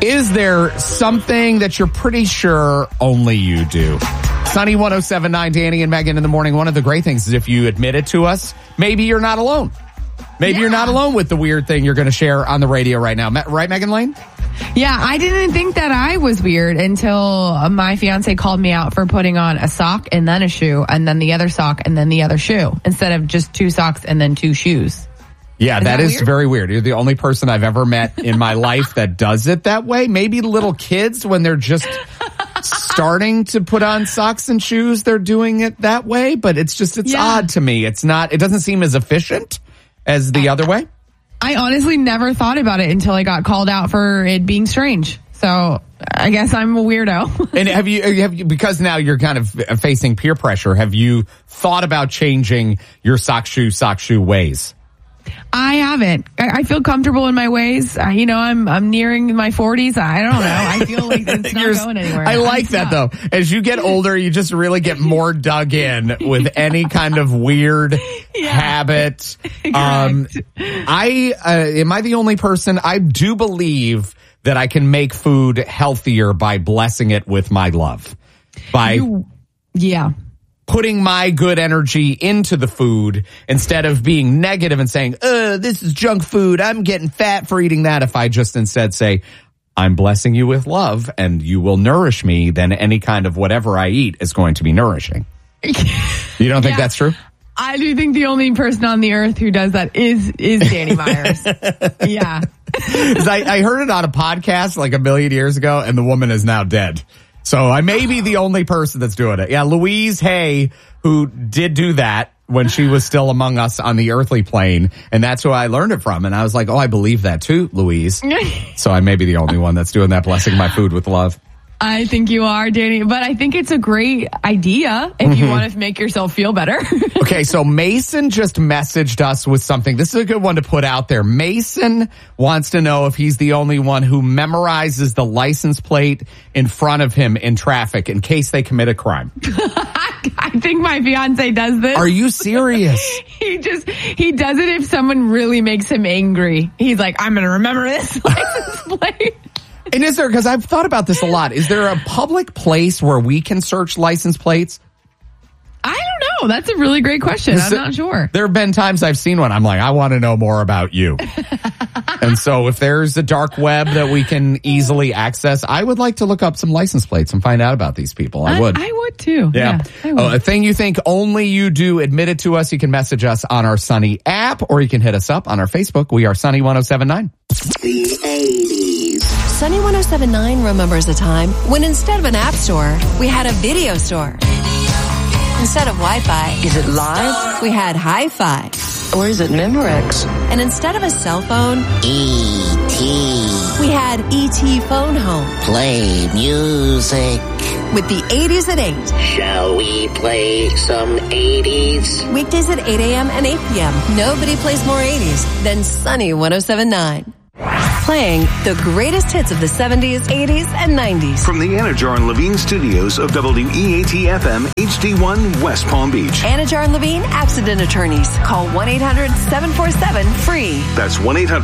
Is there something that you're pretty sure only you do? Sunny 107.9, Danny and Megan in the morning. One of the great things is if you admit it to us, maybe you're not alone. Maybe you're not alone with the weird thing you're going to share on the radio right now. Right, Megan Lane? Yeah, I didn't think that I was weird until my fiance called me out for putting on a sock and then a shoe and then the other sock and then the other shoe instead of just 2 socks and then 2 shoes. Yeah, that is weird? very weird. You're the only person I've ever met in my life that does it that way. Maybe little kids, when they're just starting to put on socks and shoes, they're doing it that way. But it's odd to me. It doesn't seem as efficient as the other way. I honestly never thought about it until I got called out for it being strange. So I guess I'm a weirdo. And have you, because now you're kind of facing peer pressure, have you thought about changing your sock shoe ways? I haven't. I feel comfortable in my ways. I'm nearing my 40s. I don't know. I feel like it's not going anywhere. I like that though. As you get older, you just really get more dug in with any kind of weird habit. Am I the only person? I do believe that I can make food healthier by blessing it with my love. Putting my good energy into the food instead of being negative and saying, this is junk food, I'm getting fat for eating that. If I just instead say, I'm blessing you with love and you will nourish me, then any kind of whatever I eat is going to be nourishing. You don't think that's true? I do think the only person on the earth who does that is Danny Myers. Yeah. I heard it on a podcast like a million years ago and the woman is now dead. So I may be the only person that's doing it. Yeah, Louise Hay, who did do that when she was still among us on the earthly plane, and that's who I learned it from. And I was like, I believe that too, Louise. So I may be the only one that's doing that, blessing my food with love. I think you are, Danny, but I think it's a great idea if you want to make yourself feel better. Okay, so Mason just messaged us with something. This is a good one to put out there. Mason wants to know if he's the only one who memorizes the license plate in front of him in traffic in case they commit a crime. I think my fiance does this. Are you serious? He does it if someone really makes him angry. He's like, I'm going to remember this license plate. And is there, because I've thought about this a lot, is there a public place where we can search license plates? I don't know. That's a really great question. I'm not sure. There have been times I've seen one. I'm like, I want to know more about you. And so if there's a dark web that we can easily access, I would like to look up some license plates and find out about these people. I would too. Yeah. A thing you think only you do, admit it to us. You can message us on our Sunny app or you can hit us up on our Facebook. We are Sunny 107.9. The 80s. Sunny 107.9 remembers a time when instead of an app store, we had a video store. Instead of Wi-Fi, Is it live? we had Hi-Fi. Or is it Memorex? And instead of a cell phone, E.T. we had ET Phone Home. Play music. With the 80s at 8. Shall we play some 80s? Weekdays at 8 a.m. and 8 p.m. Nobody plays more 80s than Sunny 107.9. Playing the greatest hits of the 70s, 80s, and 90s. From the Anajar and Levine studios of WEAT-FM HD1 West Palm Beach. Anajar and Levine Accident Attorneys. Call 1-800-747-FREE. That's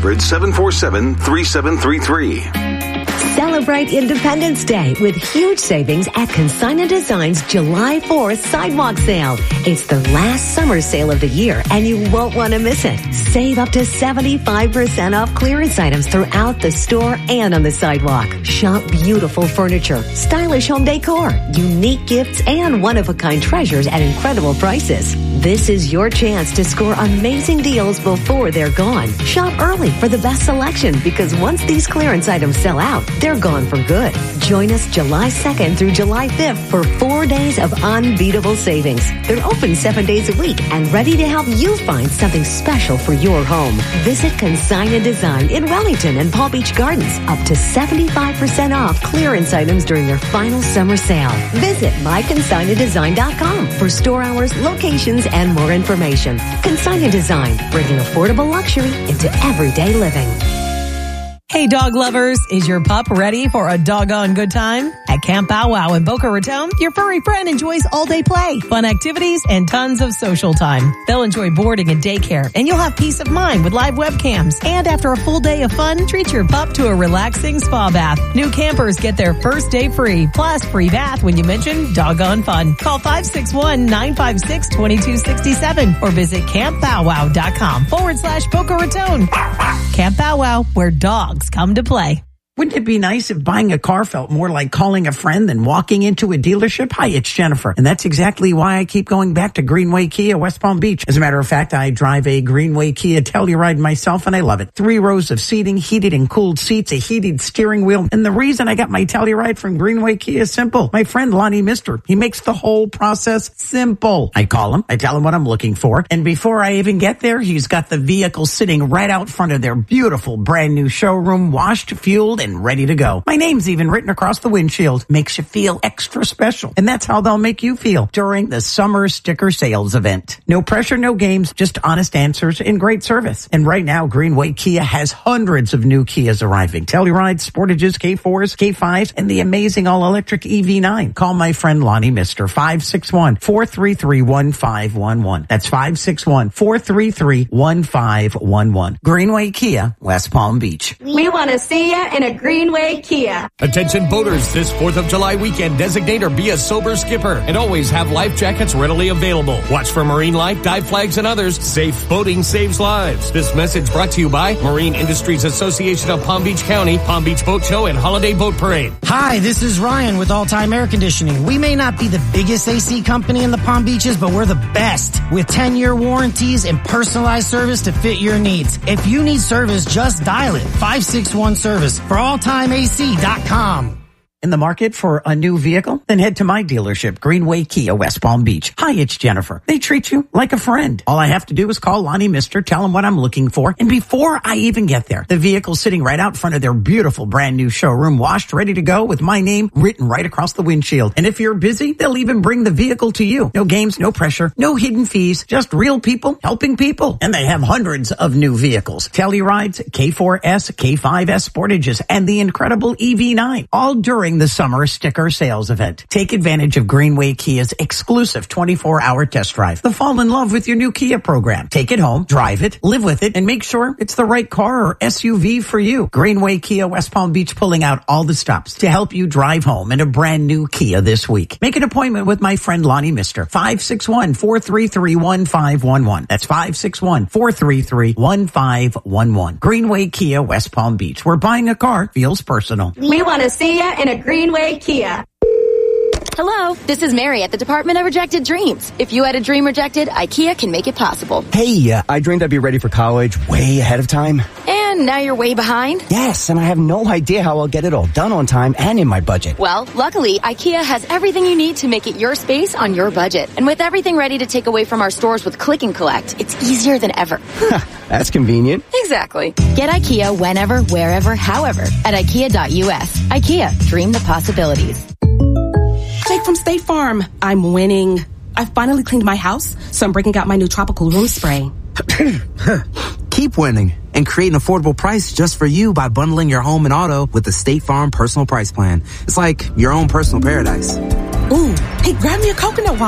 1-800-747-3733. Celebrate Independence Day with huge savings at Consigna Design's July 4th Sidewalk Sale. It's the last summer sale of the year, and you won't want to miss it. Save up to 75% off clearance items throughout the store and on the sidewalk. Shop beautiful furniture, stylish home decor, unique gifts, and one-of-a-kind treasures at incredible prices. This is your chance to score amazing deals before they're gone. Shop early for the best selection because once these clearance items sell out, they're gone for good. Join us July 2nd through July 5th for 4 days of unbeatable savings. They're open 7 days a week and ready to help you find something special for your home. Visit Consigna Design in Wellington and Palm Beach Gardens. Up to 75% off clearance items during their final summer sale. Visit myconsignadesign.com for store hours, locations, and more information. Consigna Design, bringing affordable luxury into everyday living. Hey, dog lovers, is your pup ready for a doggone good time? At Camp Bow Wow in Boca Raton, your furry friend enjoys all-day play, fun activities, and tons of social time. They'll enjoy boarding and daycare, and you'll have peace of mind with live webcams. And after a full day of fun, treat your pup to a relaxing spa bath. New campers get their first day free, plus free bath when you mention doggone fun. Call 561-956-2267 or visit campbowwow.com/Boca Raton. Camp Bow Wow, where dogs come to play. Wouldn't it be nice if buying a car felt more like calling a friend than walking into a dealership? Hi, it's Jennifer. And that's exactly why I keep going back to Greenway Kia, West Palm Beach. As a matter of fact, I drive a Greenway Kia Telluride myself, and I love it. 3 rows of seating, heated and cooled seats, a heated steering wheel. And the reason I got my Telluride from Greenway Kia is simple. My friend Lonnie Mister, he makes the whole process simple. I call him, I tell him what I'm looking for, and before I even get there, he's got the vehicle sitting right out front of their beautiful brand new showroom, washed, fueled, and ready to go. My name's even written across the windshield. Makes you feel extra special. And that's how they'll make you feel during the summer sticker sales event. No pressure, no games, just honest answers and great service. And right now, Greenway Kia has hundreds of new Kias arriving. Tellurides, Sportages, K4s, K5s, and the amazing all-electric EV9. Call my friend Lonnie Mister, 561-433-1511. That's 561-433-1511. Greenway Kia, West Palm Beach. We want to see you in a Greenway Kia. Attention boaters, this 4th of July weekend, designate or be a sober skipper and always have life jackets readily available. Watch for marine life, dive flags, and others. Safe boating saves lives. This message brought to you by Marine Industries Association of Palm Beach County, Palm Beach Boat Show, and Holiday Boat Parade. Hi, this is Ryan with All Time Air Conditioning. We may not be the biggest AC company in the Palm Beaches, but we're the best with 10-year warranties and personalized service to fit your needs. If you need service, just dial it, 561-SERVICE for alltimeac.com. In the market for a new vehicle? Then head to my dealership, Greenway Kia, West Palm Beach. Hi, it's Jennifer. They treat you like a friend. All I have to do is call Lonnie Mister, tell him what I'm looking for, and before I even get there, the vehicle's sitting right out front of their beautiful brand new showroom, washed, ready to go, with my name written right across the windshield. And if you're busy, they'll even bring the vehicle to you. No games, no pressure, no hidden fees, just real people helping people. And they have hundreds of new vehicles. Tellurides, K4S, K5S Sportages, and the incredible EV9, all during the summer sticker sales event. Take advantage of Greenway Kia's exclusive 24-hour test drive. The Fall in Love with Your New Kia program. Take it home, drive it, live with it, and make sure it's the right car or SUV for you. Greenway Kia, West Palm Beach, pulling out all the stops to help you drive home in a brand new Kia this week. Make an appointment with my friend Lonnie Mister, 561-433-1511. That's 561-433-1511. Greenway Kia, West Palm Beach, where buying a car feels personal. We want to see you in a Greenway Kia. Hello, this is Mary at the Department of Rejected Dreams. If you had a dream rejected, IKEA can make it possible. Hey, I dreamed I'd be ready for college way ahead of time. And now you're way behind? Yes, and I have no idea how I'll get it all done on time and in my budget. Well, luckily, IKEA has everything you need to make it your space on your budget. And with everything ready to take away from our stores with Click and Collect, it's easier than ever. That's convenient. Exactly. Get IKEA whenever, wherever, however at IKEA.us. IKEA, dream the possibilities. Jake from State Farm. I'm winning. I finally cleaned my house, so I'm breaking out my new tropical room spray. Keep winning and create an affordable price just for you by bundling your home and auto with the State Farm Personal Price Plan. It's like your own personal paradise. Ooh, hey, grab me a coconut water.